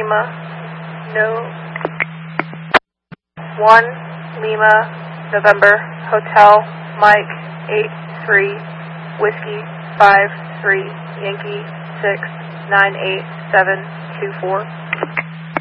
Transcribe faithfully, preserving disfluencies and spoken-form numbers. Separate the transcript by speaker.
Speaker 1: Lima, no, one Lima, November, Hotel, Mike, eight three, Whiskey, five three, Yankee, six nine eight seven two four.